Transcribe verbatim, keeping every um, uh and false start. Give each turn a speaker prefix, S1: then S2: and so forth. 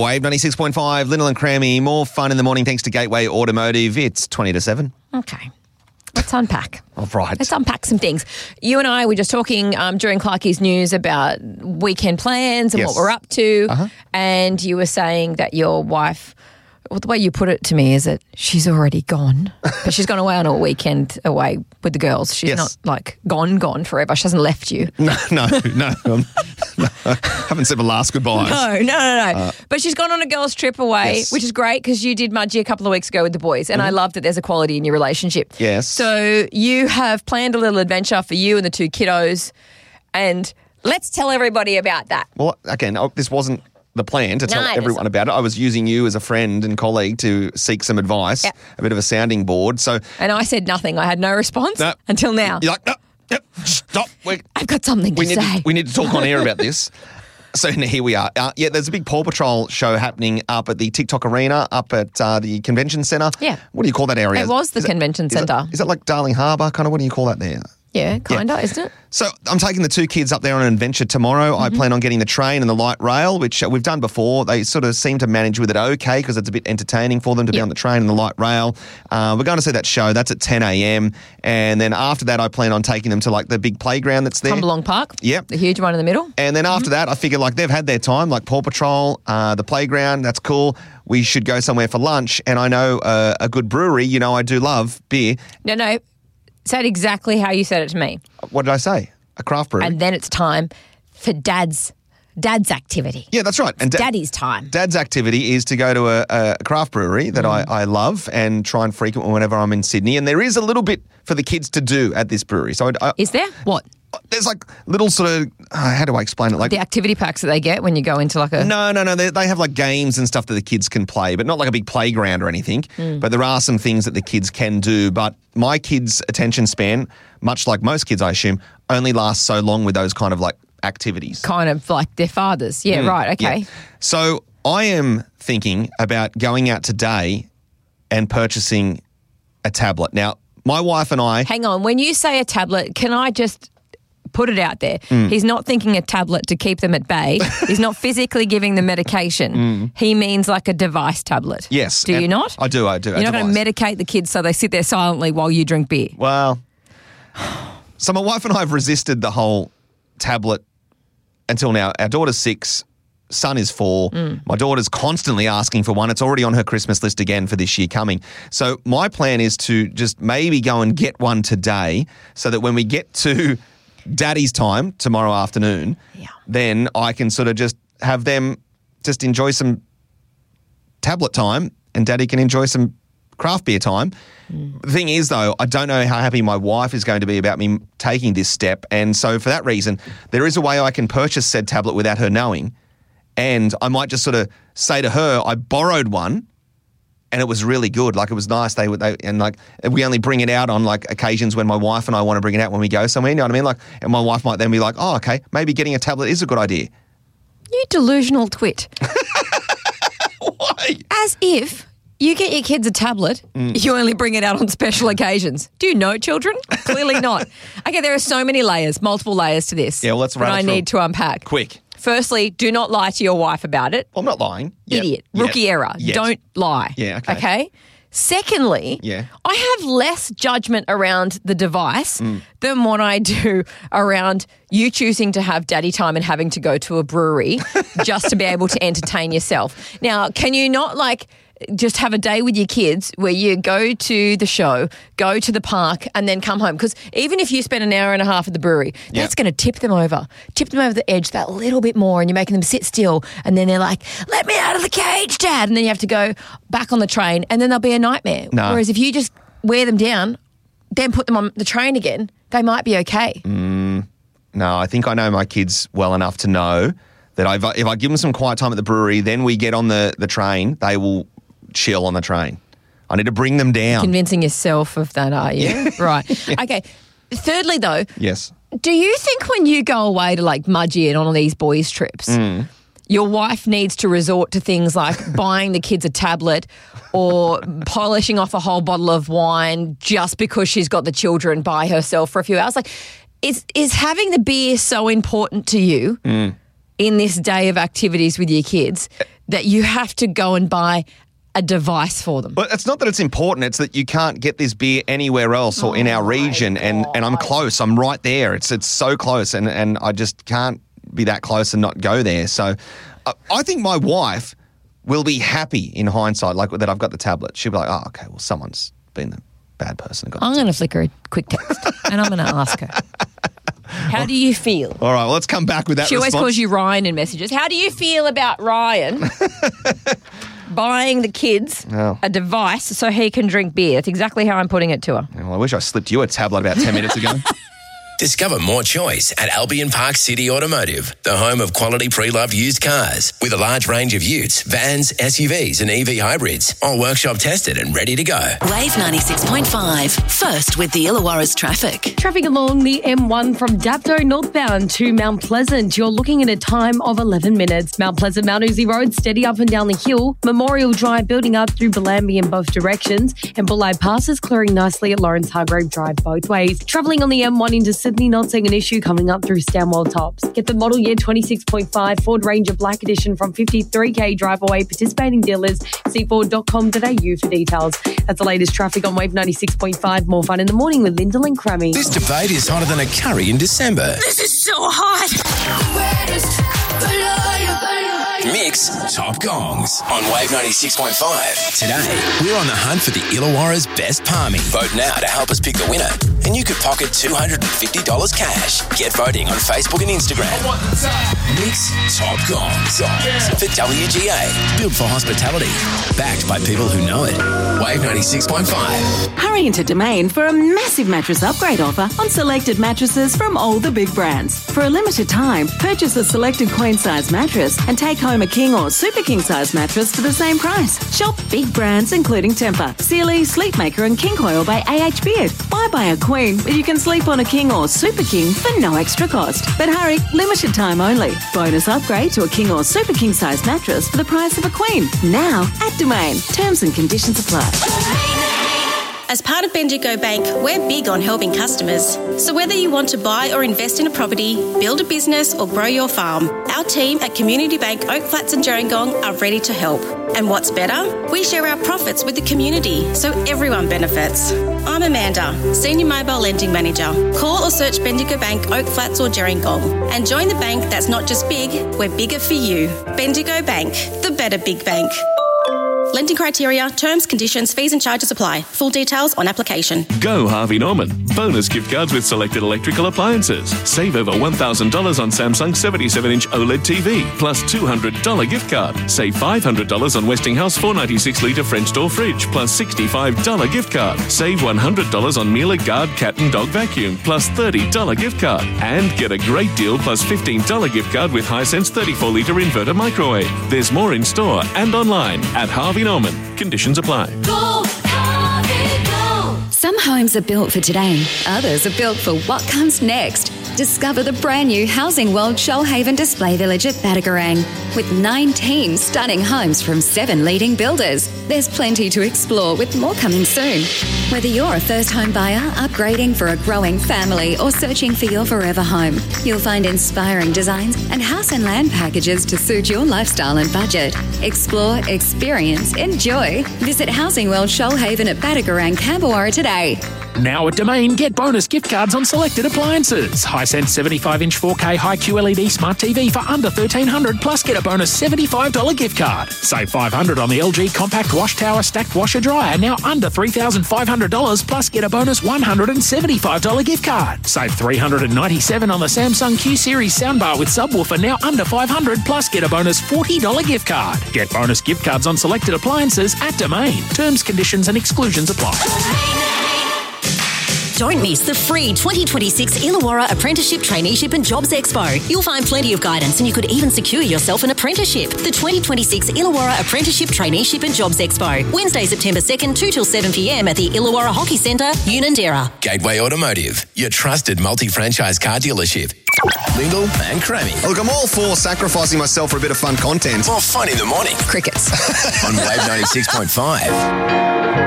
S1: Wave ninety-six point five, Lyndall and Crammy. More fun in the morning thanks to Gateway Automotive. It's twenty to seven.
S2: Okay. Let's unpack.
S1: All right.
S2: Let's unpack some things. You and I were just talking um, during Clarkie's news about weekend plans and
S1: Yes.
S2: what we're up to.
S1: Uh-huh.
S2: And you were saying that your wife, well, the way you put it to me is that she's already gone. But she's gone away on a weekend away with the girls. She's
S1: Yes.
S2: not like gone, gone forever. She hasn't left you.
S1: No, no, no. um, no. Haven't said my last goodbyes.
S2: No, no, no, no. Uh, but she's gone on a girls' trip away,
S1: yes.
S2: which is great because you did Mudgee a couple of weeks ago with the boys, and mm-hmm. I love that there's a quality in your relationship.
S1: Yes.
S2: So you have planned a little adventure for you and the two kiddos, and let's tell everybody about that.
S1: Well, again, oh, this wasn't the plan to tell
S2: no,
S1: everyone about it. I was using you as a friend and colleague to seek some advice,
S2: yep.
S1: a bit of a sounding board. So,
S2: and I said nothing. I had no response no. until now.
S1: You're like, no, no, stop. We're,
S2: I've got something to
S1: we need
S2: say.
S1: To, we need to talk on air about this. So here we are. Uh, yeah, there's a big Paw Patrol show happening up at the TikTok Arena, up at uh, the Convention Centre.
S2: Yeah.
S1: What do you call that area?
S2: It was the
S1: is
S2: Convention
S1: it,
S2: Centre.
S1: Is it, is it like Darling Harbour? Kind of, what do you call that there?
S2: Yeah, kind of, yeah. isn't it?
S1: So I'm taking the two kids up there on an adventure tomorrow. Mm-hmm. I plan on getting the train and the light rail, which uh, we've done before. They sort of seem to manage with it okay because it's a bit entertaining for them to yep. be on the train and the light rail. Uh, we're going to see that show. That's at ten a.m. And then after that, I plan on taking them to like the big playground that's there.
S2: Tumbalong Park.
S1: Yep.
S2: The huge one in the middle.
S1: And then after
S2: mm-hmm.
S1: that, I figure like they've had their time, like Paw Patrol, uh, the playground, that's cool. We should go somewhere for lunch. And I know uh, a good brewery. You know, I do love beer.
S2: No, no. Say it exactly how you said it to me.
S1: What did I say? A craft brewery.
S2: And then it's time for Dad's Dad's activity.
S1: Yeah, that's right. And
S2: da- Daddy's time.
S1: Dad's activity is to go to a, a craft brewery that
S2: mm.
S1: I, I love and try and frequent whenever I'm in Sydney. And there is a little bit for the kids to do at this brewery. So I, I,
S2: Is there? What?
S1: There's like little sort of, uh, how do I explain it? Like
S2: the activity packs that they get when you go into like a...
S1: No, no, no. They, they have like games and stuff that the kids can play, but not like a big playground or anything. Mm. But there are some things that the kids can do. But my kids' attention span, much like most kids, I assume, only lasts so long with those kind of like activities.
S2: Kind of like their fathers. Yeah, mm. right. Okay.
S1: Yeah. So I am thinking about going out today and purchasing a tablet. Now, my wife and I...
S2: Hang on. When you say a tablet, can I just... put it out there. Mm. He's not thinking a tablet to keep them at bay. He's not physically giving them medication. Mm. He means like a device tablet.
S1: Yes.
S2: Do you not?
S1: I do, I do.
S2: You're not going to medicate the kids so they sit there silently while you drink beer.
S1: Well, so my wife and I have resisted the whole tablet until now. Our daughter's six, son is four. Mm. My daughter's constantly asking for one. It's already on her Christmas list again for this year coming. So my plan is to just maybe go and get one today so that when we get to Daddy's time tomorrow afternoon,
S2: yeah.
S1: then I can sort of just have them just enjoy some tablet time and Daddy can enjoy some craft beer time. Mm. The thing is, though, I don't know how happy my wife is going to be about me taking this step. And so for that reason, there is a way I can purchase said tablet without her knowing. And I might just sort of say to her, I borrowed one. And it was really good. Like, it was nice. They would, they, and like, we only bring it out on like occasions when my wife and I want to bring it out when we go somewhere. You know what I mean? Like, and my wife might then be like, oh, okay, maybe getting a tablet is a good idea.
S2: You delusional twit.
S1: Why?
S2: As if you get your kids a tablet, mm. you only bring it out on special occasions. Do you know children? Clearly not. Okay, there are so many layers, multiple layers to this.
S1: Yeah, well, let's rattle
S2: that I
S1: through.
S2: need to unpack.
S1: Quick.
S2: Firstly, do not lie to your wife about it.
S1: I'm not lying. Yep.
S2: Idiot.
S1: Yep.
S2: Rookie error.
S1: Yep.
S2: Don't lie.
S1: Yeah, okay.
S2: Okay? Secondly,
S1: yeah.
S2: I have less judgment around the device mm. than what I do around you choosing to have daddy time and having to go to a brewery just to be able to entertain yourself. Now, can you not like just have a day with your kids where you go to the show, go to the park and then come home? Because even if you spend an hour and a half at the brewery, yep. that's going to tip them over, tip them over the edge that little bit more, and you're making them sit still and then they're like, let me out of the cage, Dad. And then you have to go back on the train and then they'll be a nightmare.
S1: No.
S2: Whereas if you just wear them down, then put them on the train again, they might be okay.
S1: Mm, no, I think I know my kids well enough to know that if I, if I give them some quiet time at the brewery, then we get on the, the train, they will chill on the train. I need to bring them down.
S2: Convincing yourself of that, are you?
S1: Yeah.
S2: Right.
S1: Yeah.
S2: Okay. Thirdly, though,
S1: yes.
S2: Do you think when you go away to like Mudgee and on all these boys' trips,
S1: mm.
S2: your wife needs to resort to things like buying the kids a tablet or polishing off a whole bottle of wine just because she's got the children by herself for a few hours? Like, is is having the beer so important to you
S1: mm.
S2: in this day of activities with your kids that you have to go and buy a device for them.
S1: But it's not that it's important. It's that you can't get this beer anywhere else or in our region. And, and I'm close. I'm right there. It's it's so close. And, and I just can't be that close and not go there. So uh, I think my wife will be happy in hindsight, like that I've got the tablet. She'll be like, oh, okay, well, someone's been the bad person. Who got
S2: I'm going to flick her a quick text and I'm going to ask her, how do you feel?
S1: All right, well, let's come back with that
S2: She
S1: response.
S2: always calls you Ryan in messages. How do you feel about Ryan buying the kids
S1: Oh.
S2: a device so he can drink beer? That's exactly how I'm putting it to her.
S1: Well, I wish I slipped you a tablet about ten minutes ago.
S3: Discover more choice at Albion Park City Automotive, the home of quality pre-loved used cars with a large range of utes, vans, S U Vs and E V hybrids, all workshop tested and ready to go.
S4: Wave ninety-six point five, first with the Illawarra's traffic.
S5: Traffic along the M one from Dapto northbound to Mount Pleasant. You're looking at a time of eleven minutes. Mount Pleasant, Mount Uzi Road, steady up and down the hill. Memorial Drive building up through Bellambi in both directions. And Bulleye Passes clearing nicely at Lawrence Hargrave Drive both ways. Travelling on the M one into Sydney, not seeing an issue coming up through Stanwell Tops. Get the model year twenty-six point five Ford Ranger Black Edition from fifty-three K drive away. Participating dealers, see ford dot com dot a u for details. That's the latest traffic on Wave ninety-six point five. More fun in the morning with Lyndall and Crammy.
S3: This debate is hotter than a curry in December.
S4: This is so hot.
S3: Mix Top Gongs on Wave ninety-six point five. Today, we're on the hunt for the Illawarra's best palmy. Vote now to help us pick the winner, and you could pocket two hundred fifty dollars cash. Get voting on Facebook and Instagram. Mix Top Gongs for W G A. Built for hospitality. Backed by people who know it. Wave ninety-six point five.
S6: Hurry into Domain for a massive mattress upgrade offer on selected mattresses from all the big brands. For a limited time, purchase a selected queen size mattress and take home a king or super king size mattress for the same price. Shop big brands including Tempur, Sealy, Sleepmaker and King Coil by A H Beard. Why buy a queen when you can sleep on a king or super king for no extra cost? But hurry, limited time only. Bonus upgrade to a king or super king size mattress for the price of a queen. Now at Domain. Terms and conditions apply.
S7: As part of Bendigo Bank, we're big on helping customers. So whether you want to buy or invest in a property, build a business or grow your farm, our team at Community Bank Oak Flats and Gerringong are ready to help. And what's better? We share our profits with the community, so everyone benefits. I'm Amanda, Senior Mobile Lending Manager. Call or search Bendigo Bank Oak Flats or Gerringong and join the bank that's not just big, we're bigger for you. Bendigo Bank, the better big bank. Lending criteria, terms, conditions, fees and charges apply. Full details on application.
S8: Go Harvey Norman. Bonus gift cards with selected electrical appliances. Save over one thousand dollars on Samsung seventy-seven inch OLED T V. Plus two hundred dollars gift card. Save five hundred dollars on Westinghouse four ninety-six litre French door fridge. Plus sixty-five dollars gift card. Save one hundred dollars on Miele Guard cat and dog vacuum. Plus thirty dollars gift card. And get a great deal plus fifteen dollars gift card with Hisense thirty-four litre inverter microwave. There's more in store and online at Harvey Norman. Conditions apply.
S4: Go, Harvey, go. Some homes are built for today. Others are built for what comes next. Discover the brand new Housing World Shoalhaven Display Village at Badagarang. With nineteen stunning homes from seven leading builders. There's plenty to explore with more coming soon. Whether you're a first home buyer, upgrading for a growing family or searching for your forever home, you'll find inspiring designs and house and land packages to suit your lifestyle and budget. Explore, experience, enjoy. Visit Housing World Shoalhaven at Badagarang, Camberwara today.
S9: Now at Domain, get bonus gift cards on selected appliances. Hisense seventy-five inch four K High Q L E D Smart T V for under thirteen hundred dollars plus get a bonus seventy-five dollars gift card. Save five hundred dollars on the L G Compact Wash Tower Stacked Washer Dryer, now under three thousand five hundred dollars plus get a bonus one hundred seventy-five dollars gift card. Save three hundred ninety-seven dollars on the Samsung Q Series soundbar with subwoofer, now under five hundred dollars plus get a bonus forty dollars gift card. Get bonus gift cards on selected appliances at Domain. Terms, conditions and exclusions apply.
S10: Don't miss the free twenty twenty-six Illawarra Apprenticeship, Traineeship and Jobs Expo. You'll find plenty of guidance and you could even secure yourself an apprenticeship. The twenty twenty-six Illawarra Apprenticeship, Traineeship and Jobs Expo. Wednesday, September second, two till seven p.m. at the Illawarra Hockey Centre, Unanderra.
S3: Gateway Automotive, your trusted multi-franchise car dealership. Lyndall and Crammy.
S1: Look, I'm all for sacrificing myself for a bit of fun content.
S3: More fun in the morning.
S2: Crickets.
S3: On Wave ninety-six point five.